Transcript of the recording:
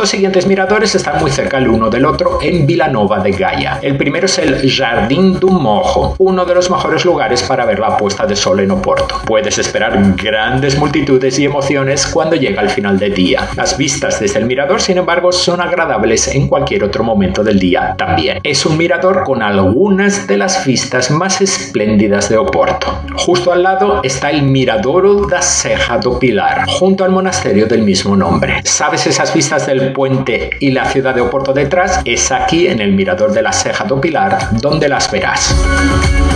dos siguientes miradores están muy cerca el uno del otro en Vilanova de Gaia. El primero es el Jardín do Morro, uno de los mejores lugares para ver la puesta de sol en Oporto. Puedes esperar grandes multitudes y emociones cuando llega el final del día. Las vistas desde el mirador, sin embargo, son agradables en cualquier otro momento del día también. Es un mirador con algunas de las vistas más espléndidas de Oporto. Justo al lado está el Miradouro da Serra do Pilar, junto al monasterio del mismo nombre. ¿Sabes esas vistas del puente y la ciudad de Oporto detrás? Es aquí, en el mirador de la Serra do Pilar, donde las verás.